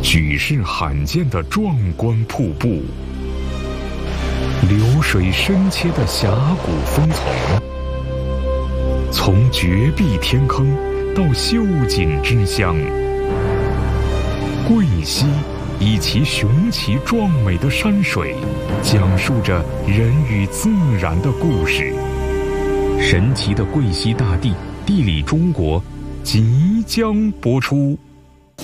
举世罕见的壮观瀑布，流水深切的峡谷峰丛，从绝壁天坑到秀锦之乡，贵溪以其雄奇壮美的山水，讲述着人与自然的故事。神奇的贵溪大地，地理中国即将播出。